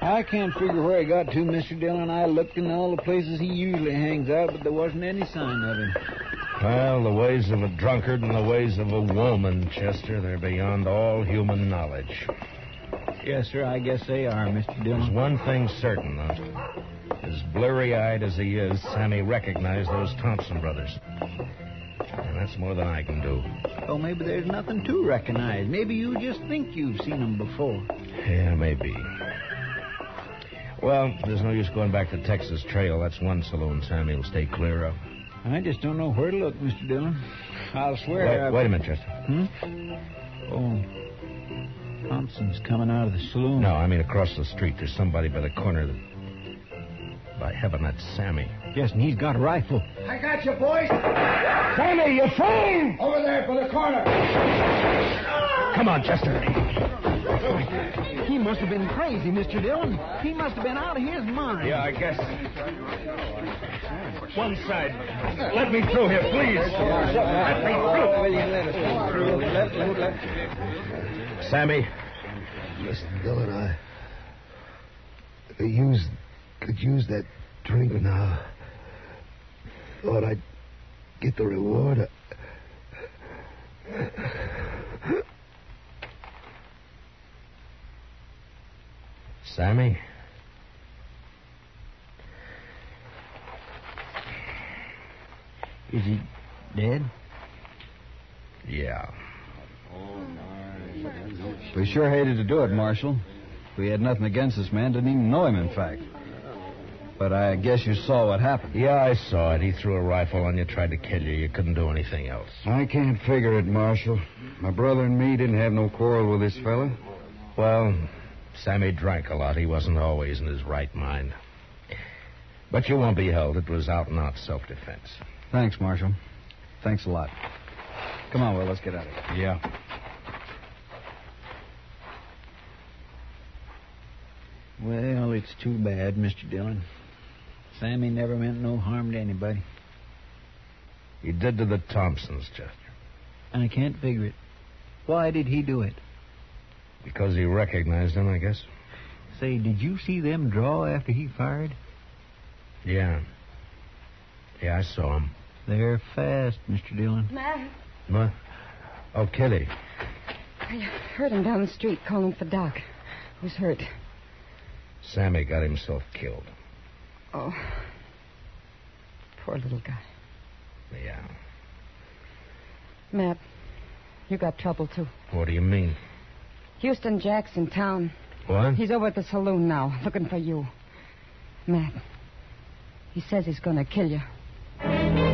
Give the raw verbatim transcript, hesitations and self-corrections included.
I can't figure where he got to, Mister Dillon. I looked in all the places he usually hangs out, but there wasn't any sign of him. Well, the ways of a drunkard and the ways of a woman, Chester, they're beyond all human knowledge. Yes, sir, I guess they are, Mister Dillon. There's one thing certain, though. As blurry-eyed as he is, Sammy recognized those Thompson brothers. And that's more than I can do. Oh, maybe there's nothing to recognize. Maybe you just think you've seen them before. Yeah, maybe. Well, there's no use going back to Texas Trail. That's one saloon Sammy will stay clear of. I just don't know where to look, Mister Dillon. I'll swear... Wait, I've... wait a minute, Chester. Hmm? Oh, Thompson's coming out of the saloon. No, I mean across the street. There's somebody by the corner that... By heaven, that's Sammy. Yes, and he's got a rifle. I got you, boys. Sammy, you fool! Over there by the corner. Come on, Chester. He must have been crazy, Mister Dillon. He must have been out of his mind. Yeah, I guess. One side. Let me through here, please. Let me through. Will you let us through? Let, let, let. Sammy. Mister Dillon, I... I used... could use that drink now. Thought I'd get the reward. Sammy? Is he dead? Yeah. We sure hated to do it, Marshal. We had nothing against this man. Didn't even know him, in fact. But I guess you saw what happened. Yeah, I saw it. He threw a rifle on you, tried to kill you. You couldn't do anything else. I can't figure it, Marshal. My brother and me didn't have no quarrel with this fella. Well, Sammy drank a lot. He wasn't always in his right mind. But you won't be held. It was out and out self-defense. Thanks, Marshal. Thanks a lot. Come on, Will, let's get out of here. Yeah. Well, it's too bad, Mister Dillon. Sammy never meant no harm to anybody. He did to the Thompsons, Chester. I can't figure it. Why did he do it? Because he recognized him, I guess. Say, did you see them draw after he fired? Yeah. Yeah, I saw him. They're fast, Mister Dillon. Matt, What? Oh, Kitty. I heard him down the street calling for Doc. Who's hurt? Sammy got himself killed. Oh, poor little guy. Yeah. Matt, you got trouble, too. What do you mean? Houston Jack's in town. What? He's over at the saloon now, looking for you. Matt, he says he's going to kill you.